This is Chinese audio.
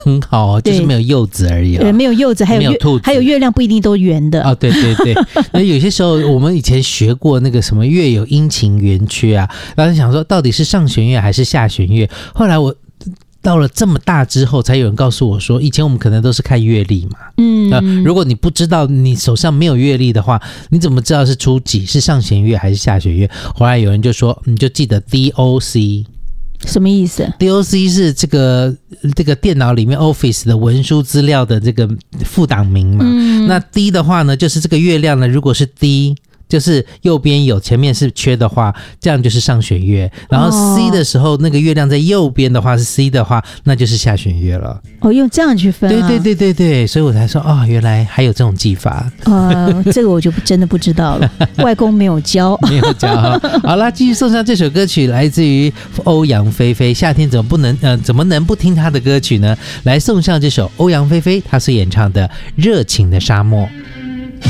很好哦，就是没有柚子而已没有柚子，还有兔子，还有月亮不一定都圆的。 对对对，那有些时候我们以前学过那个什么月有阴晴圆缺啊，然后想说到底是上弦月还是下弦月，后来我到了这么大之后，才有人告诉我说，以前我们可能都是看月历嘛。如果你不知道，你手上没有月历的话，你怎么知道是初几，是上弦月还是下弦月？后来有人就说，你就记得 DOC。 什么意思 ？DOC 是这个电脑里面 Office 的文书资料的这个副档名嘛。那 D 的话呢，就是这个月亮呢，如果是 D。就是右边有前面是缺的话，这样就是上弦月，然后 C 的时候那个月亮在右边的话是 C 的话，那就是下弦月了。 用这样去分啊？ 对对对对对，所以我才说原来还有这种记法。 这个我就真的不知道了，外公没有教。 没有教。好啦，继续送上这首歌曲，来自于欧阳菲菲。夏天怎么能不听她的歌曲呢？来送上这首欧阳菲菲她所演唱的《热情的沙漠》。